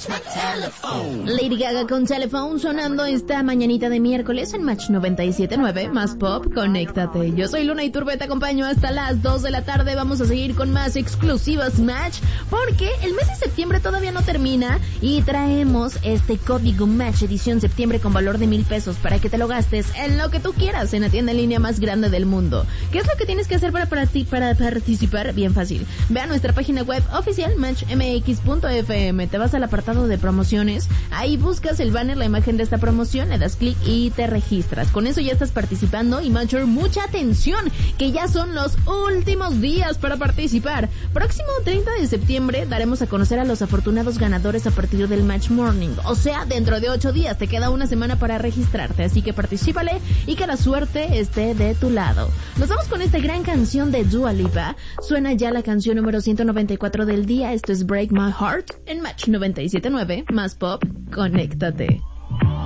Lady Gaga con Telephone sonando esta mañanita de miércoles en Match 97.9, más pop, conéctate. Yo soy Luna Iturbe, te acompaño hasta las 2 de la tarde. Vamos a seguir con más exclusivas Match, porque el mes de septiembre todavía no termina y traemos este código Match edición septiembre con valor de 1,000 pesos para que te lo gastes en lo que tú quieras en la tienda en línea más grande del mundo. ¿Qué es lo que tienes que hacer para participar? Bien fácil. Ve a nuestra página web oficial matchmx.fm, te vas al apartado de promociones, ahí buscas el banner, la imagen de esta promoción, le das clic y te registras. Con eso ya estás participando y Matcher, mucha atención, que ya son los últimos días para participar. Próximo 30 de septiembre daremos a conocer a los afortunados ganadores a partir del Match Morning, o sea, dentro de 8 días, te queda una semana para registrarte, así que particípale y que la suerte esté de tu lado. Nos vamos con esta gran canción de Dua Lipa. Suena ya la canción número 194 del día. Esto es Break My Heart en Match 97.9, más pop, conéctate.